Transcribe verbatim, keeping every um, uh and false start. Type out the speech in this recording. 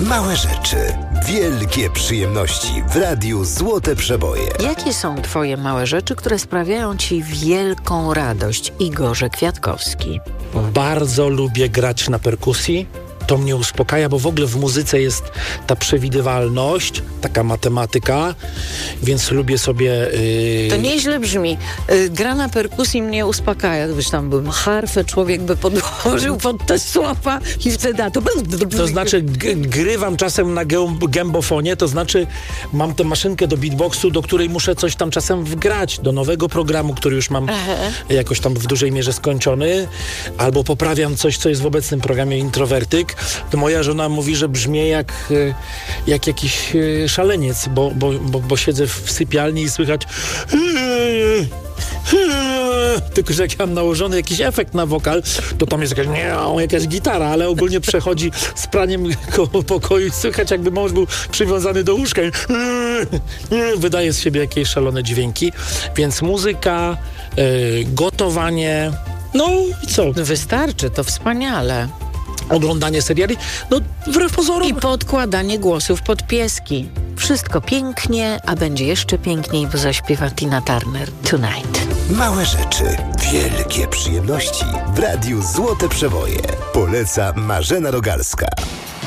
Małe rzeczy, wielkie przyjemności w Radiu Złote Przeboje. Jakie są twoje małe rzeczy, które sprawiają ci wielką radość? Igorze Kwiatkowski. Bardzo lubię grać na perkusji. To mnie uspokaja, bo w ogóle w muzyce jest ta przewidywalność, taka matematyka, więc lubię sobie... Yy... To nieźle brzmi. Yy, gra na perkusji mnie uspokaja. Gdybyś tam bym harfę, człowiek by podłożył pod te słapa i wtedy... To, to znaczy g- grywam czasem na gę- gębofonie, to znaczy mam tę maszynkę do beatboxu, do której muszę coś tam czasem wgrać, do nowego programu, który już mam Aha. jakoś tam w dużej mierze skończony, albo poprawiam coś, co jest w obecnym programie Introwertyk. To moja żona mówi, że brzmię jak, jak jakiś szaleniec, bo, bo, bo, bo siedzę w sypialni i słychać tylko, że jak ja mam nałożony jakiś efekt na wokal, to tam jest jakaś, nie, jakaś gitara, ale ogólnie przechodzi z praniem koło pokoju i słychać, jakby mąż był przywiązany do łóżka i wydaje z siebie jakieś szalone dźwięki. Więc muzyka, yy, gotowanie, no i co? Wystarczy, to wspaniale. Oglądanie seriali, no wbrew pozorom. I podkładanie głosów pod pieski. Wszystko pięknie, a będzie jeszcze piękniej, bo zaśpiewa Tina Turner Tonight. Małe rzeczy, wielkie przyjemności w Radiu Złote Przeboje. Poleca Marzena Rogalska.